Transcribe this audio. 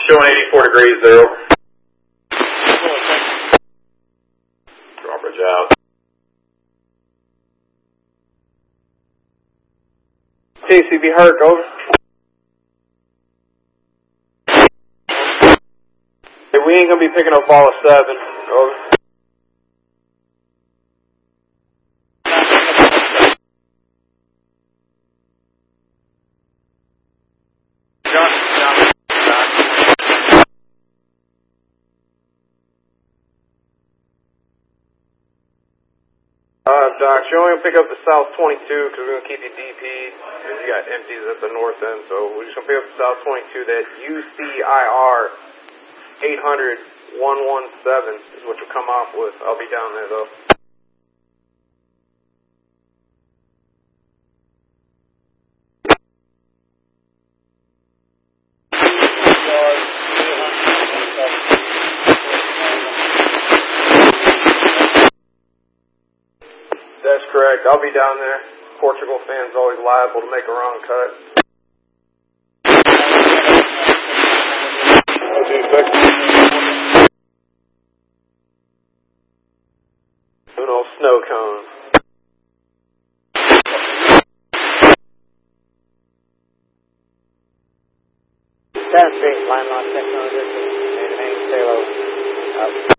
showing 84 degrees there. Drawbridge out. KCB Herc, over. Hey, we ain't gonna be picking up all of 7, over. Doc, you're only going to pick up the South 22 because we're going to keep you DP because you got empties at the north end. So we're just going to pick up the South 22. That UCIR 800-117 is what you'll come off with. I'll be down there, though. That's correct. I'll be down there. Portugal fans always liable to make a wrong cut. Uno snow cone. Downstream, line lock technology, main payload.